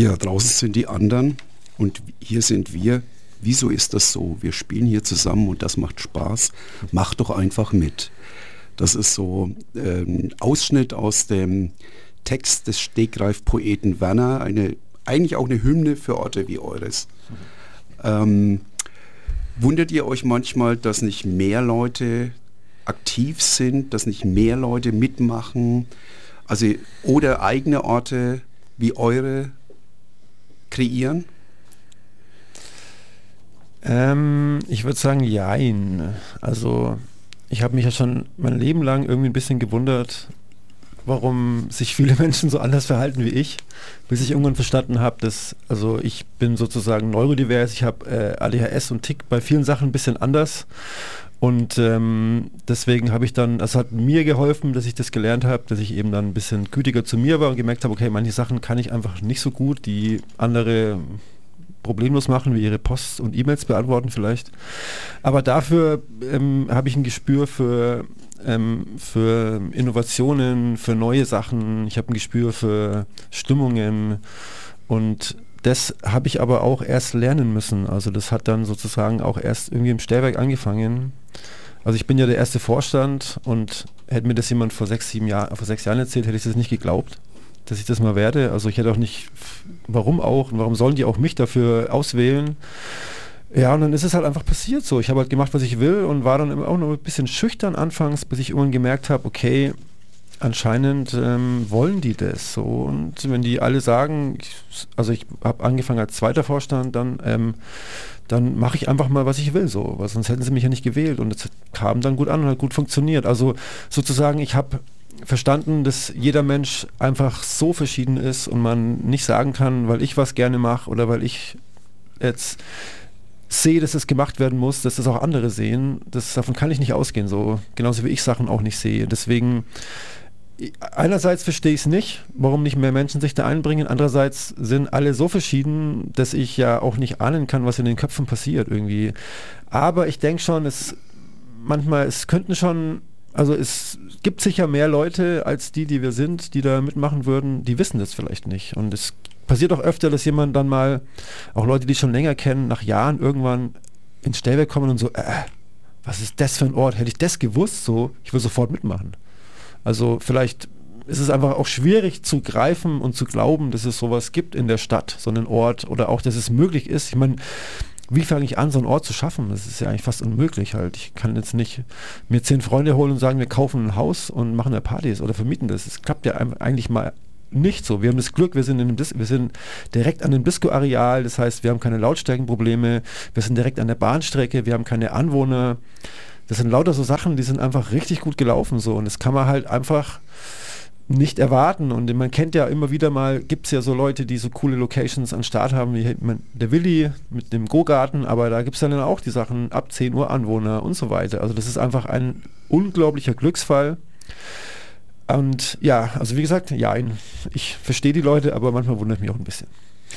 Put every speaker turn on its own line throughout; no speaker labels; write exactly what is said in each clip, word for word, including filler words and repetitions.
Ja, draußen sind die anderen und hier sind wir. Wieso ist das so? Wir spielen hier zusammen und das macht Spaß. Mach doch einfach mit. Das ist so äh, ein Ausschnitt aus dem Text des Stegreif-Poeten Werner, eine, eigentlich auch eine Hymne für Orte wie eures. Ähm, wundert ihr euch manchmal, dass nicht mehr Leute aktiv sind, dass nicht mehr Leute mitmachen, also oder eigene Orte wie eure kreieren?
Ähm, ich würde sagen, jein. Also ich habe mich ja schon mein Leben lang irgendwie ein bisschen gewundert, warum sich viele Menschen so anders verhalten wie ich, bis ich irgendwann verstanden habe, dass, also ich bin sozusagen neurodivers, ich habe äh, A D H S und Tick bei vielen Sachen ein bisschen anders und ähm, deswegen habe ich dann, es hat mir geholfen, dass ich das gelernt habe, dass ich eben dann ein bisschen gütiger zu mir war und gemerkt habe, okay, manche Sachen kann ich einfach nicht so gut, die andere problemlos machen, wie ihre Post und E-Mails beantworten vielleicht. Aber dafür ähm, habe ich ein Gespür für, ähm, für Innovationen, für neue Sachen. Ich habe ein Gespür für Stimmungen und das habe ich aber auch erst lernen müssen. Also das hat dann sozusagen auch erst irgendwie im Stellwerk angefangen. Also ich bin ja der erste Vorstand und hätte mir das jemand vor sechs, sieben Jahren, vor sechs Jahren erzählt, hätte ich das nicht geglaubt, dass ich das mal werde. Also ich hätte auch nicht, warum auch, und warum sollen die auch mich dafür auswählen? Ja, und dann ist es halt einfach passiert so. Ich habe halt gemacht, was ich will und war dann auch noch ein bisschen schüchtern anfangs, bis ich irgendwann gemerkt habe, okay, anscheinend ähm, wollen die das so. Und wenn die alle sagen, ich, also ich habe angefangen als zweiter Vorstand, dann ähm, dann mache ich einfach mal, was ich will, so, weil sonst hätten sie mich ja nicht gewählt und es kam dann gut an und hat gut funktioniert. Also sozusagen, ich habe verstanden, dass jeder Mensch einfach so verschieden ist und man nicht sagen kann, weil ich was gerne mache oder weil ich jetzt sehe, dass es gemacht werden muss, dass das auch andere sehen. Das, davon kann ich nicht ausgehen, so genauso wie ich Sachen auch nicht sehe. Deswegen einerseits verstehe ich es nicht, warum nicht mehr Menschen sich da einbringen. Andererseits sind alle so verschieden, dass ich ja auch nicht ahnen kann, was in den Köpfen passiert irgendwie. Aber ich denke schon, es manchmal, es könnten schon, also es gibt sicher mehr Leute als die, die wir sind, die da mitmachen würden, die wissen das vielleicht nicht. Und es passiert auch öfter, dass jemand dann mal, auch Leute, die schon länger kennen, nach Jahren irgendwann ins Stellwerk kommen und so, äh, was ist das für ein Ort? Hätte ich das gewusst, so, ich will sofort mitmachen. Also vielleicht ist es einfach auch schwierig zu greifen und zu glauben, dass es sowas gibt in der Stadt, so einen Ort oder auch, dass es möglich ist. Ich meine, wie fange ich an, so einen Ort zu schaffen? Das ist ja eigentlich fast unmöglich halt. Ich kann jetzt nicht mir zehn Freunde holen und sagen, wir kaufen ein Haus und machen da Partys oder vermieten das. Es klappt ja eigentlich mal nicht so. Wir haben das Glück, wir sind, in einem Dis- wir sind direkt an dem Disco-Areal, das heißt, wir haben keine Lautstärkenprobleme, wir sind direkt an der Bahnstrecke, wir haben keine Anwohner. Das sind lauter so Sachen, die sind einfach richtig gut gelaufen so und das kann man halt einfach nicht erwarten und man kennt ja immer wieder mal, gibt es ja so Leute, die so coole Locations an Start haben, wie der Willi mit dem Go-Garten, aber da gibt es dann auch die Sachen ab zehn Uhr Anwohner und so weiter. Also das ist einfach ein unglaublicher Glücksfall und ja, also wie gesagt, ja, ich verstehe die Leute, aber manchmal wundert mich auch ein bisschen.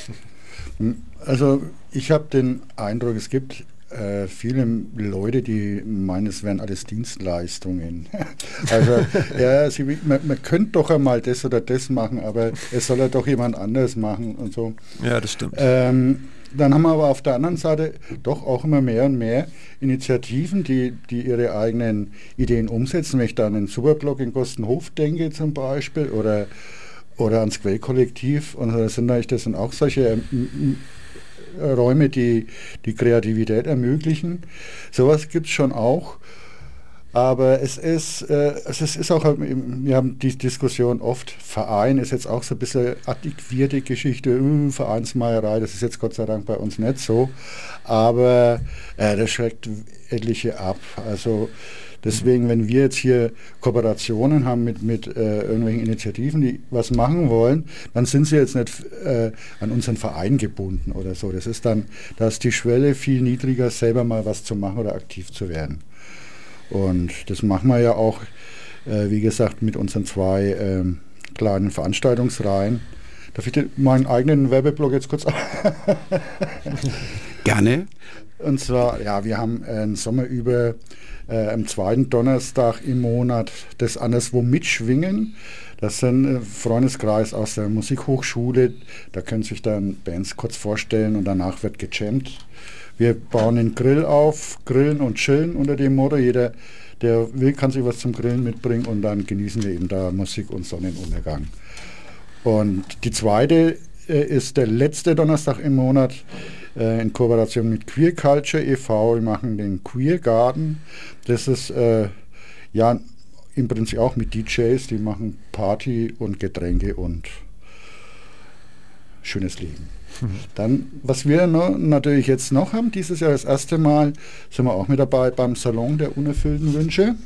Also ich habe den Eindruck, es gibt Äh, viele Leute, die meinen, es wären alles Dienstleistungen. Also, ja, sie, man, man könnte doch einmal das oder das machen, aber es soll ja doch jemand anders machen und so.
Ja, das stimmt.
Ähm, dann haben wir aber auf der anderen Seite doch auch immer mehr und mehr Initiativen, die, die ihre eigenen Ideen umsetzen. Wenn ich da an den Superblog in Gostenhof denke zum Beispiel oder, oder ans Quellkollektiv, und das sind, das sind auch solche ähm, Räume, die die Kreativität ermöglichen. Sowas gibt es schon auch. Aber es ist, äh, es ist auch, wir haben die Diskussion oft, Verein ist jetzt auch so ein bisschen adäquierte Geschichte, äh, Vereinsmeierei, das ist jetzt Gott sei Dank bei uns nicht so. Aber äh, das schreckt etliche ab. Also deswegen, wenn wir jetzt hier Kooperationen haben mit, mit äh, irgendwelchen Initiativen, die was machen wollen, dann sind sie jetzt nicht äh, an unseren Verein gebunden oder so. Das ist dann, da ist die Schwelle viel niedriger, selber mal was zu machen oder aktiv zu werden. Und das machen wir ja auch, äh, wie gesagt, mit unseren zwei ähm, kleinen Veranstaltungsreihen. Darf ich den, meinen eigenen Werbeblock jetzt kurz...
Gerne.
Und zwar, ja, wir haben äh, im Sommer über äh, am zweiten Donnerstag im Monat das Anderswo mitschwingen. Das sind ein Freundeskreis aus der Musikhochschule. Da können sich dann Bands kurz vorstellen und danach wird gejammt. Wir bauen den Grill auf, grillen und chillen unter dem Motto. Jeder, der will, kann sich was zum Grillen mitbringen und dann genießen wir eben da Musik und Sonnenuntergang. Und die zweite äh, ist der letzte Donnerstag im Monat äh, in Kooperation mit Queer Culture e V. Wir machen den Queer Garden. Das ist äh, ja im Prinzip auch mit D Js, die machen Party und Getränke und schönes Leben. Mhm. Dann, was wir noch, natürlich jetzt noch haben, dieses Jahr das erste Mal, sind wir auch mit dabei beim Salon der unerfüllten Wünsche.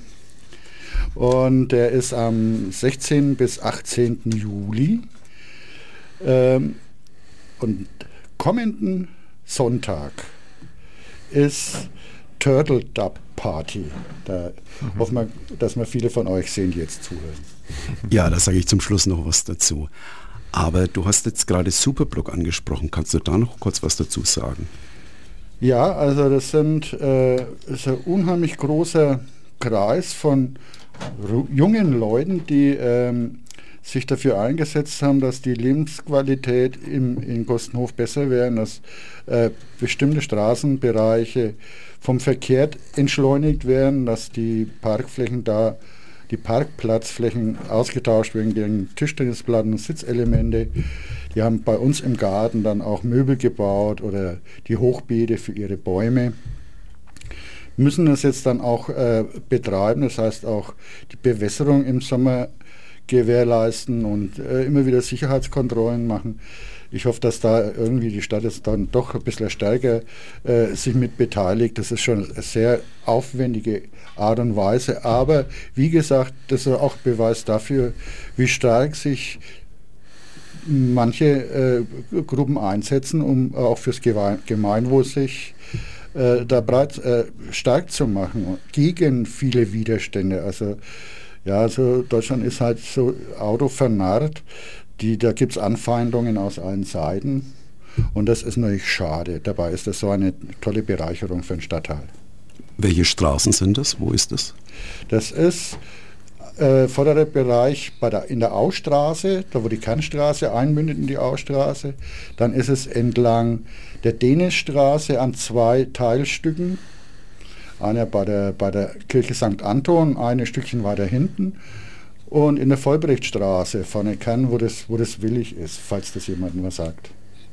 Und der ist am sechzehnten bis achtzehnten Juli. Ähm, und kommenden Sonntag ist Turtle Dub Party. Da mhm. hoffen wir, dass wir viele von euch sehen, die jetzt zuhören.
Ja, da sage ich zum Schluss noch was dazu. Aber du hast jetzt gerade Superblock angesprochen. Kannst du da noch kurz was dazu sagen?
Ja, also das sind äh, ist ein unheimlich großer Kreis von jungen Leuten, die ähm, sich dafür eingesetzt haben, dass die Lebensqualität im, in Gostenhof besser wäre, dass äh, bestimmte Straßenbereiche vom Verkehr entschleunigt werden, dass die Parkflächen da, die Parkplatzflächen ausgetauscht werden gegen Tischtennisplatten und Sitzelemente. Die haben bei uns im Garten dann auch Möbel gebaut oder die Hochbeete für ihre Bäume. Müssen das jetzt dann auch äh, betreiben, das heißt auch die Bewässerung im Sommer gewährleisten und äh, immer wieder Sicherheitskontrollen machen. Ich hoffe, dass da irgendwie die Stadt jetzt dann doch ein bisschen stärker äh, sich mit beteiligt. Das ist schon eine sehr aufwendige Art und Weise. Aber wie gesagt, das ist auch Beweis dafür, wie stark sich manche äh, Gruppen einsetzen, um auch fürs Gemeinwohl sich äh, da breit äh, stark zu machen, gegen viele Widerstände. Also ja, also Deutschland ist halt so autovernarrt. Die, da gibt es Anfeindungen aus allen Seiten und das ist natürlich schade. Dabei ist das so eine tolle Bereicherung für den Stadtteil.
Welche Straßen sind das? Wo ist das?
Das ist äh, vorderer Bereich bei der, in der Austraße, da wo die Kernstraße einmündet in die Austraße. Dann ist es entlang der Dänisstraße an zwei Teilstücken. Einer bei der, bei der Kirche Sankt Anton, ein Stückchen weiter hinten. Und in der Vollbrechtstraße vorne Kern, wo das, wo das willig ist, falls das jemand mal sagt.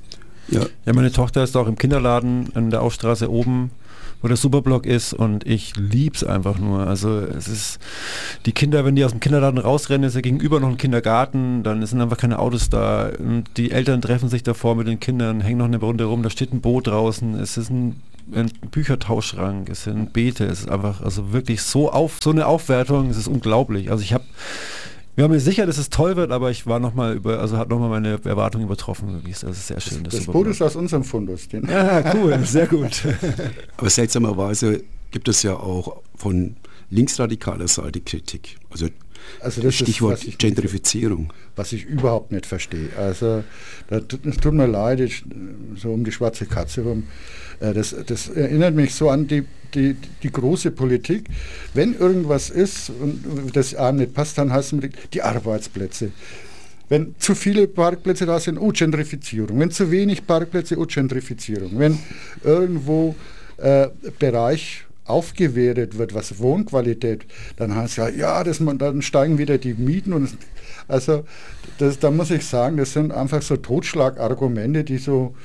Ja. ja, meine Tochter ist auch im Kinderladen in der Aufstraße oben, wo der Superblock ist und ich lieb's einfach nur. Also es ist, die Kinder, wenn die aus dem Kinderladen rausrennen, ist ja gegenüber noch ein Kindergarten, dann sind einfach keine Autos da und die Eltern treffen sich davor mit den Kindern, hängen noch eine Runde rum, da steht ein Boot draußen, es ist ein ein Büchertauschschrank, es sind Beete, es ist einfach also wirklich so auf so eine Aufwertung, es ist unglaublich. Also ich habe, wir haben mir sicher, dass es toll wird, aber ich war noch mal über, also hat nochmal meine Erwartungen übertroffen. Wirklich. Das ist sehr schön.
Das, das Boot ist aus unserem Fundus. Den
ja, cool, sehr gut.
Aber seltsamerweise gibt es ja auch von linksradikaler Seite Kritik. Also,
also das
Stichwort
ist, was
Gentrifizierung.
Was ich überhaupt nicht verstehe. Also das, das tut mir leid, ich, so um die schwarze Katze rum. Das, das erinnert mich so an die, die, die große Politik. Wenn irgendwas ist und das einem nicht passt, dann heißt es die Arbeitsplätze. Wenn zu viele Parkplätze da sind, oh Gentrifizierung. Wenn zu wenig Parkplätze, oh Gentrifizierung. Wenn irgendwo äh, Bereich aufgewertet wird, was Wohnqualität, dann heißt ja, ja, das, dann steigen wieder die Mieten. Und es, also das, da muss ich sagen, das sind einfach so Totschlagargumente, die so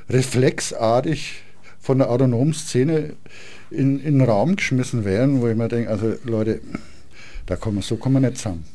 reflexartig von der autonomen Szene in, in den Raum geschmissen werden, wo ich mir denke, also Leute, da kommen wir, so kommen wir nicht zusammen.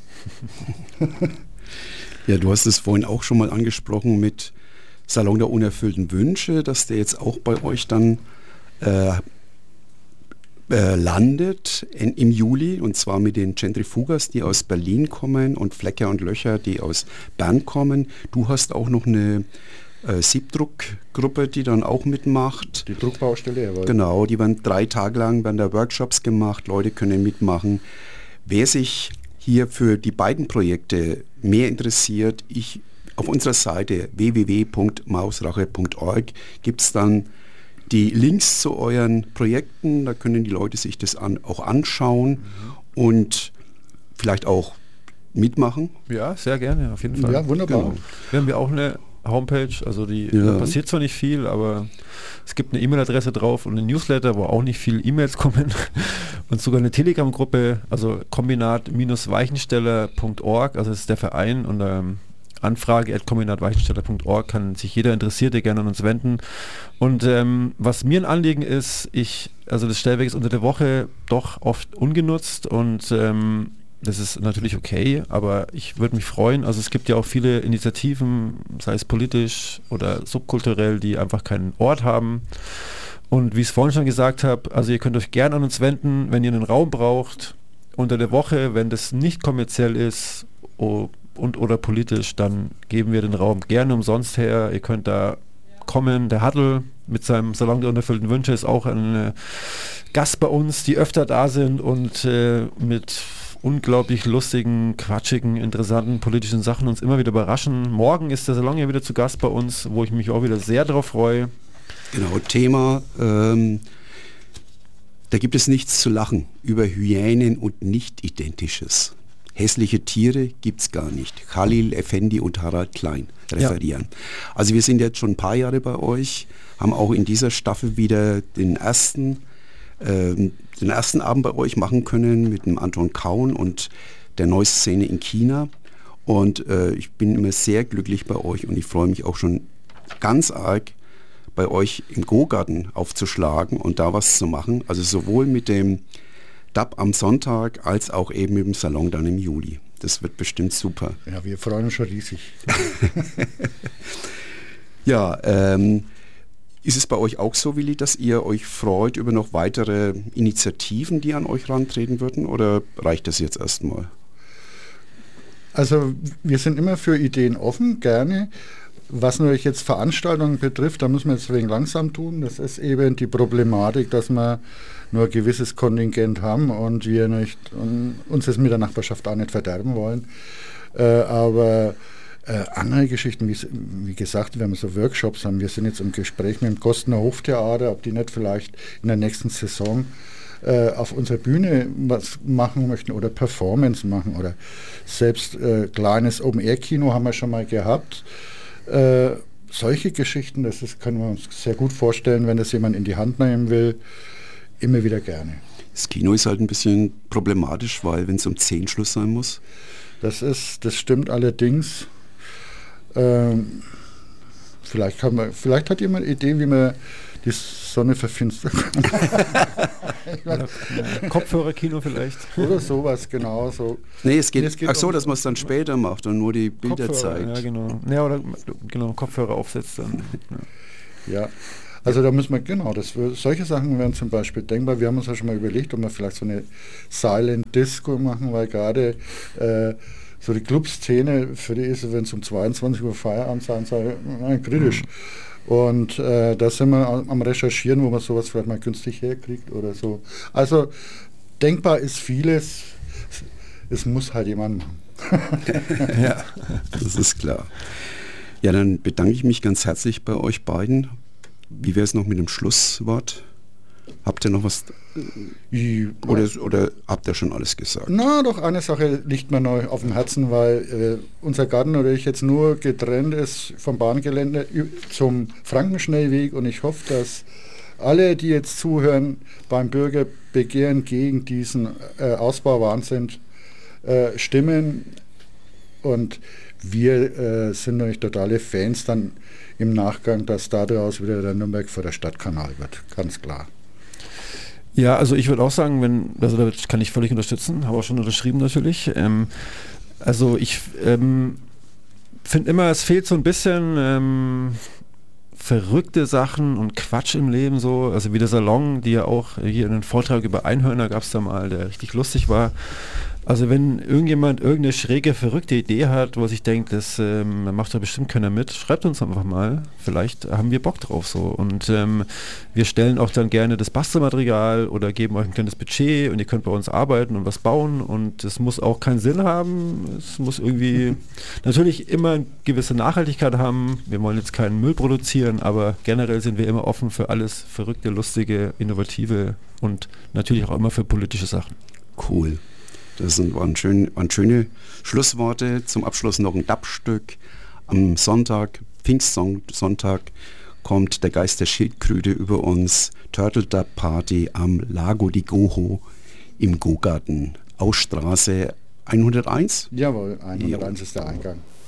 Ja, du hast es vorhin auch schon mal angesprochen mit Salon der unerfüllten Wünsche, dass der jetzt auch bei euch dann äh, äh, landet in, im Juli, und zwar mit den Gentrifugas, die aus Berlin kommen, und Flecker und Löcher, die aus Bern kommen. Du hast auch noch eine Äh, Siebdruckgruppe, die dann auch mitmacht.
Die Druckbaustelle, jawohl.
Genau, die werden drei Tage lang, werden da Workshops gemacht, Leute können mitmachen. Wer sich hier für die beiden Projekte mehr interessiert, ich auf unserer Seite w w w punkt mausrache punkt org gibt es dann die Links zu euren Projekten, da können die Leute sich das an, auch anschauen mhm. und vielleicht auch mitmachen.
Ja, sehr gerne, auf jeden Fall.
Ja, wunderbar.
Genau. Wir haben ja auch eine Homepage, also die
ja.
da passiert zwar nicht viel, aber es gibt eine E-Mail-Adresse drauf und ein Newsletter, wo auch nicht viel E-Mails kommen und sogar eine Telegram-Gruppe, also kombinat weichensteller punkt org, also das ist der Verein, und ähm, Anfrage at kombinat weichensteller punkt org kann sich jeder Interessierte gerne an uns wenden. Und ähm, was mir ein Anliegen ist, ich, also das Stellwerk ist unter der Woche doch oft ungenutzt und ähm, das ist natürlich okay, aber ich würde mich freuen, also es gibt ja auch viele Initiativen, sei es politisch oder subkulturell, die einfach keinen Ort haben. Und wie ich es vorhin schon gesagt habe, also ihr könnt euch gerne an uns wenden, wenn ihr einen Raum braucht, unter der Woche, wenn das nicht kommerziell ist und oder politisch, dann geben wir den Raum gerne umsonst her. Ihr könnt da kommen. Der Haddel mit seinem Salon der unerfüllten Wünsche ist auch ein äh, Gast bei uns, die öfter da sind und äh, mit unglaublich lustigen, quatschigen, interessanten politischen Sachen uns immer wieder überraschen. Morgen ist der Salon ja wieder zu Gast bei uns, wo ich mich auch wieder sehr darauf freue.
Genau, Thema, ähm, da gibt es nichts zu lachen über Hyänen und Nicht-Identisches. Hässliche Tiere gibt es gar nicht. Khalil Effendi und Harald Klein referieren. Ja. Also wir sind jetzt schon ein paar Jahre bei euch, haben auch in dieser Staffel wieder den ersten den ersten Abend bei euch machen können mit dem Anton Kaun und der Neuszene in China. Und äh, ich bin immer sehr glücklich bei euch und ich freue mich auch schon ganz arg, bei euch im Go-Garten aufzuschlagen und da was zu machen. Also sowohl mit dem D A B am Sonntag als auch eben mit dem Salon dann im Juli. Das wird bestimmt super.
Ja, wir freuen uns schon riesig.
Ja, ähm, ist es bei euch auch so, Willi, dass ihr euch freut über noch weitere Initiativen, die an euch rantreten würden, oder reicht das jetzt erstmal?
Also wir sind immer für Ideen offen, gerne. Was natürlich jetzt Veranstaltungen betrifft, da müssen wir jetzt ein wenig langsam tun. Das ist eben die Problematik, dass wir nur ein gewisses Kontingent haben und wir nicht, und uns das mit der Nachbarschaft auch nicht verderben wollen. Äh, aber Äh, andere Geschichten, wie, wie gesagt, wenn wir so Workshops haben, wir sind jetzt im Gespräch mit dem Gostener Hoftheater, ob die nicht vielleicht in der nächsten Saison äh, auf unserer Bühne was machen möchten oder Performance machen oder selbst äh, kleines Open-Air-Kino haben wir schon mal gehabt. Äh, solche Geschichten, das ist, können wir uns sehr gut vorstellen, wenn das jemand in die Hand nehmen will, immer wieder gerne.
Das Kino ist halt ein bisschen problematisch, weil wenn es um zehn Schluss sein muss.
Das ist, das stimmt allerdings. Ähm, vielleicht, kann man, vielleicht hat jemand eine Idee, wie man die Sonne verfinstern kann.
Kopfhörerkino vielleicht.
Oder sowas, genau so.
Nee, es geht,
nee, es geht
ach so,
um,
dass man es dann später macht und nur die Bilder
Kopfhörer,
zeigt.
Ja, genau. Ja, oder genau, Kopfhörer aufsetzt dann.
Ja. Ja, also da müssen wir, genau, das, solche Sachen wären zum Beispiel denkbar. Wir haben uns ja schon mal überlegt, ob wir vielleicht so eine Silent Disco machen, weil gerade äh, so die Clubszene, für die ist, wenn es um zweiundzwanzig Uhr Feierabend sein soll, nein, kritisch. Mhm. Und äh, da sind wir am, am Recherchieren, wo man sowas vielleicht mal günstig herkriegt oder so. Also denkbar ist vieles, es muss halt jemand machen.
Ja, das ist klar. Ja, dann bedanke ich mich ganz herzlich bei euch beiden. Wie wäre es noch mit dem Schlusswort? Habt ihr noch was? Oder, oder habt ihr schon alles gesagt?
Na, doch, eine Sache liegt mir neu auf dem Herzen, weil äh, unser Garten natürlich jetzt nur getrennt ist vom Bahngelände zum Frankenschnellweg und ich hoffe, dass alle, die jetzt zuhören, beim Bürgerbegehren gegen diesen äh, Ausbauwahnsinn äh, stimmen und wir äh, sind natürlich totale Fans dann im Nachgang, dass daraus wieder der Nürnberg vor der Stadtkanal wird, ganz klar.
Ja, also ich würde auch sagen, wenn, also da kann ich völlig unterstützen, habe auch schon unterschrieben natürlich. Ähm, also ich ähm, finde immer, es fehlt so ein bisschen ähm, verrückte Sachen und Quatsch im Leben so, also wie der Salon, die ja auch hier einen Vortrag über Einhörner gab es da mal, der richtig lustig war. Also wenn irgendjemand irgendeine schräge, verrückte Idee hat, wo sich denkt, das ähm, macht da bestimmt keiner mit, schreibt uns einfach mal. Vielleicht haben wir Bock drauf so. Und ähm, wir stellen auch dann gerne das Bastelmaterial oder geben euch ein kleines Budget und ihr könnt bei uns arbeiten und was bauen. Und es muss auch keinen Sinn haben. Es muss irgendwie natürlich immer eine gewisse Nachhaltigkeit haben. Wir wollen jetzt keinen Müll produzieren, aber generell sind wir immer offen für alles Verrückte, Lustige, Innovative und natürlich auch immer für politische Sachen.
Cool. Das sind, waren, schön, waren schöne Schlussworte. Zum Abschluss noch ein Dub-Stück. Am Sonntag, Pfingstsonntag, kommt der Geist der Schildkröte über uns. Turtle Dub Party am Lago di Goho im Go-Garten. Ausstraße hunderteins?
Jawohl, hunderteins ist der Eingang.